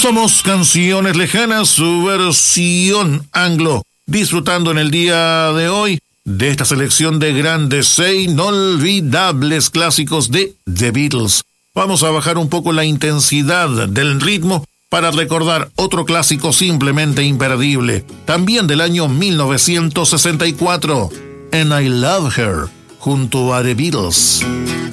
Somos Canciones Lejanas, su versión anglo, disfrutando en el día de hoy de esta selección de grandes e inolvidables clásicos de The Beatles. Vamos a bajar un poco la intensidad del ritmo para recordar otro clásico simplemente imperdible, también del año 1964, And I Love Her, junto a The Beatles.